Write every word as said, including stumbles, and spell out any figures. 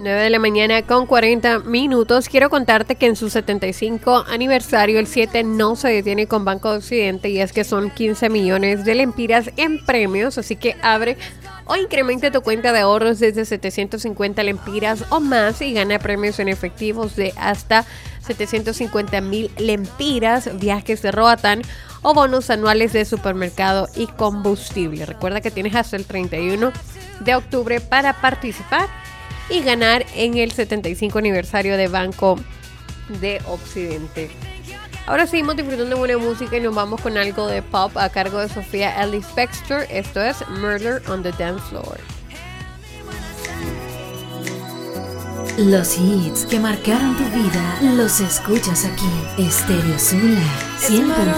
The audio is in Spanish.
nueve de la mañana con cuarenta minutos. Quiero contarte que en su setenta y cinco aniversario, el siete no se detiene con Banco de Occidente, y es que son quince millones de lempiras en premios, así que abre o incrementa tu cuenta de ahorros desde setecientos cincuenta lempiras o más y gana premios en efectivos de hasta setecientos cincuenta mil lempiras, viajes de Roatán o bonos anuales de supermercado y combustible. Recuerda que tienes hasta el treinta y uno de octubre para participar y ganar en el setenta y cinco aniversario de Banco de Occidente. Ahora seguimos disfrutando de buena música y nos vamos con algo de pop a cargo de Sofía Ellis-Bextor. Esto es Murder on the Dance Floor. Los hits que marcaron tu vida los escuchas aquí. Estéreo Zula, siempre.